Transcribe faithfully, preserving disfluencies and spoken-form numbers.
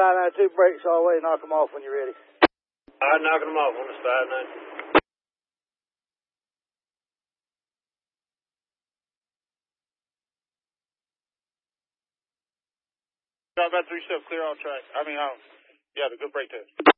five ninety-two, brakes all the way, knock them off when you're ready. All right, knocking them off on this five ninety. I've got three stuff clear on track. I mean, um, yeah, the good brake test.